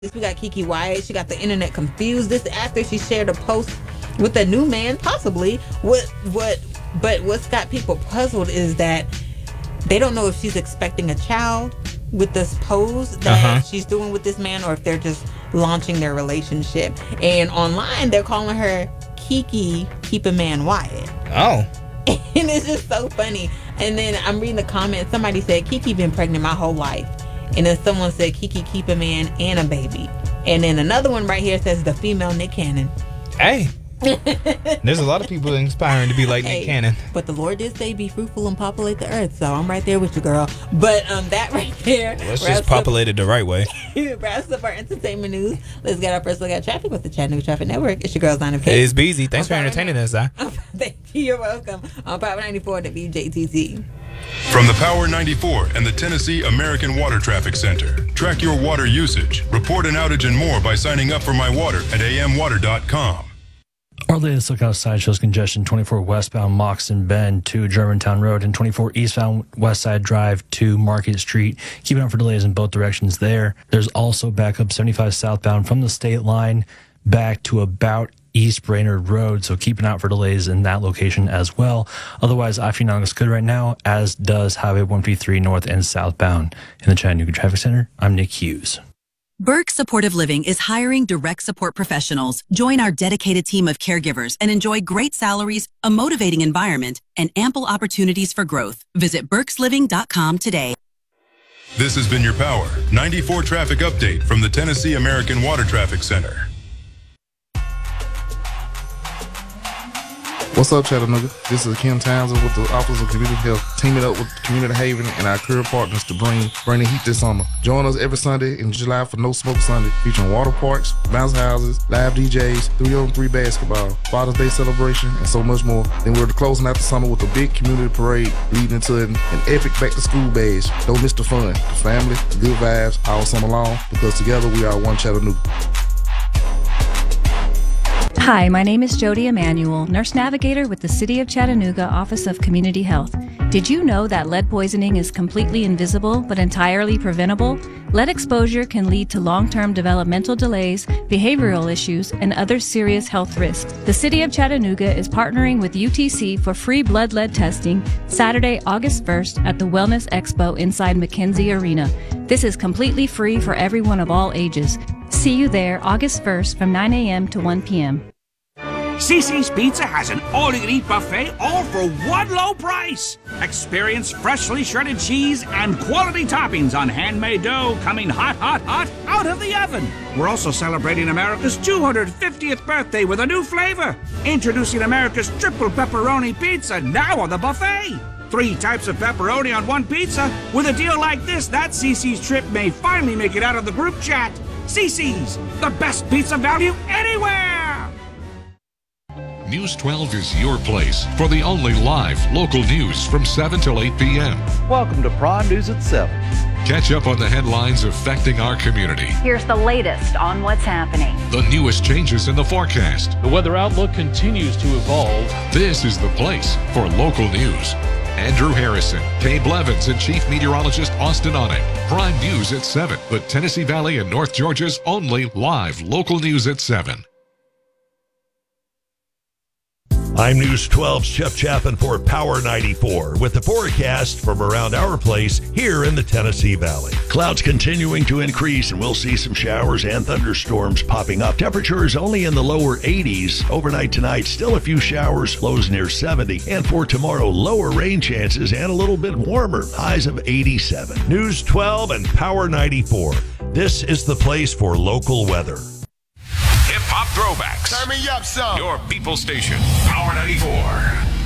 We got Keke Wyatt. She got the internet confused. This after she shared a post with a new man, possibly. But what's got people puzzled is that they don't know if she's expecting a child with this pose that she's doing with this man, or if they're just launching their relationship. And online, they're calling her Keke Keep a Man Wyatt. Oh. And it's just so funny. And then I'm reading the comments. Somebody said, Keke been pregnant my whole life. And then someone said, Keke keep a man and a baby. And then another one right here says, the female Nick Cannon. Hey. There's a lot of people inspiring to be like Nick Cannon. But the Lord did say, be fruitful and populate the earth. So I'm right there with you, girl. But that right there. Let's just populate it the right way. Wraps up our entertainment news. Let's get our first look at traffic with the Chattanooga Traffic Network. It's your girl, Zina P. It's Beezy. Thanks for entertaining us, Zai. Thank you. You're welcome. On Power 94 WJTT. From the Power 94 and the Tennessee American Water Traffic Center. Track your water usage, report an outage and more by signing up for My Water at amwater.com. Our latest look outside shows congestion 24 westbound Moxon Bend to Germantown Road and 24 eastbound West Side Drive to Market Street. Keep an eye for delays in both directions there. There's also backup 75 southbound from the state line back to about East Brainerd Road, so keep an eye out for delays in that location as well. Otherwise, I-15 looks good right now, as does Highway 153 north and southbound. In the Chattanooga Traffic Center, I'm Nick Hughes. Burke Supportive Living is hiring direct support professionals. Join our dedicated team of caregivers and enjoy great salaries, a motivating environment, and ample opportunities for growth. Visit burkesliving.com today. This has been your Power 94 traffic update from the Tennessee American Water Traffic Center. What's up, Chattanooga? This is Kim Townsend with the Office of Community Health, teaming up with Community Haven and our career partners to bring the heat this summer. Join us every Sunday in July for No Smoke Sunday, featuring water parks, bounce houses, live DJs, 3-on-3 basketball, Father's Day celebration, and so much more. Then we're closing out the summer with a big community parade leading into an epic back-to-school bash. Don't miss the fun, the family, the good vibes all summer long, because together we are one Chattanooga. Hi, my name is Jody Emanuel, nurse navigator with the City of Chattanooga Office of Community Health. Did you know that lead poisoning is completely invisible but entirely preventable? Lead exposure can lead to long-term developmental delays, behavioral issues, and other serious health risks. The City of Chattanooga is partnering with UTC for free blood lead testing Saturday, August 1st at the Wellness Expo inside McKenzie Arena. This is completely free for everyone of all ages. See you there August 1st from 9 a.m. to 1 p.m. CiCi's Pizza has an all-you-can-eat buffet, all for one low price. Experience freshly shredded cheese and quality toppings on handmade dough coming hot, hot, hot out of the oven. We're also celebrating America's 250th birthday with a new flavor. Introducing America's triple pepperoni pizza, now on the buffet. 3 types of pepperoni on one pizza. With a deal like this, that CiCi's trip may finally make it out of the group chat. CiCi's, the best pizza value anywhere! News 12 is your place for the only live local news from 7 till 8 p.m. Welcome to Prime News at 7. Catch up on the headlines affecting our community. Here's the latest on what's happening. The newest changes in the forecast. The weather outlook continues to evolve. This is the place for local news. Andrew Harrison, Kay Blevins, and Chief Meteorologist Austin Onek. Prime News at 7, the Tennessee Valley and North Georgia's only live local news at 7. I'm News 12's Jeff Chapin for Power 94 with the forecast from around our place here in the Tennessee Valley. Clouds continuing to increase, and we'll see some showers and thunderstorms popping up. Temperatures only in the lower 80s. Overnight tonight, still a few showers, lows near 70. And for tomorrow, lower rain chances and a little bit warmer, highs of 87. News 12 and Power 94. This is the place for local weather. Hip-hop throwbacks. Turn me up, son. Your people station, Power 94.